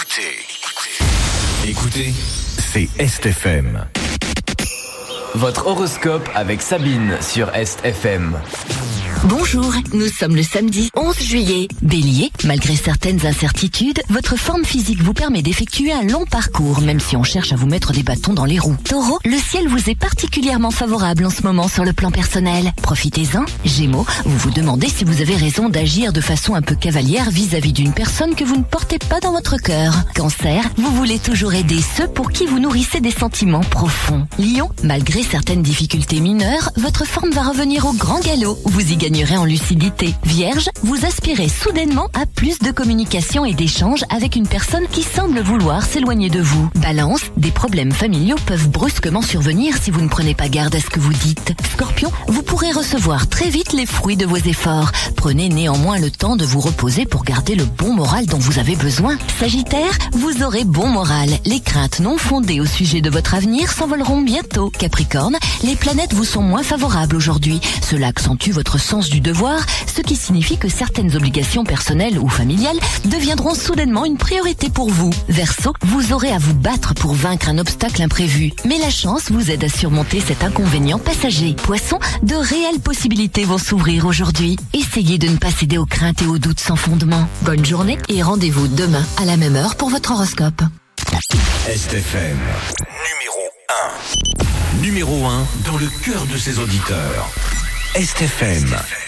Écoutez, c'est Est FM. Votre horoscope avec Sabine sur Est FM. Bonjour, nous sommes le samedi 11 juillet. Bélier, malgré certaines incertitudes, votre forme physique vous permet d'effectuer un long parcours, même si on cherche à vous mettre des bâtons dans les roues. Taureau, le ciel vous est particulièrement favorable en ce moment sur le plan personnel. Profitez-en. Gémeaux, vous vous demandez si vous avez raison d'agir de façon un peu cavalière vis-à-vis d'une personne que vous ne portez pas dans votre cœur. Cancer, vous voulez toujours aider ceux pour qui vous nourrissez des sentiments profonds. Lion, malgré certaines difficultés mineures, votre forme va revenir au grand galop. Vous y gagnerez en lucidité. Vierge, vous aspirez soudainement à plus de communication et d'échange avec une personne qui semble vouloir s'éloigner de vous. Balance, des problèmes familiaux peuvent brusquement survenir si vous ne prenez pas garde à ce que vous dites. Scorpion, vous pourrez recevoir très vite les fruits de vos efforts. Prenez néanmoins le temps de vous reposer pour garder le bon moral dont vous avez besoin. Sagittaire, vous aurez bon moral. Les craintes non fondées au sujet de votre avenir s'envoleront bientôt. Capricorne, les planètes vous sont moins favorables aujourd'hui. Cela accentue votre sens du devoir, ce qui signifie que certaines obligations personnelles ou familiales deviendront soudainement une priorité pour vous. Verseau, vous aurez à vous battre pour vaincre un obstacle imprévu, mais la chance vous aide à surmonter cet inconvénient passager. Poisson, de réelles possibilités vont s'ouvrir aujourd'hui. Essayez de ne pas céder aux craintes et aux doutes sans fondement. Bonne journée et rendez-vous demain à la même heure pour votre horoscope. Est FM, numéro 1 dans le cœur de ses auditeurs. Est FM.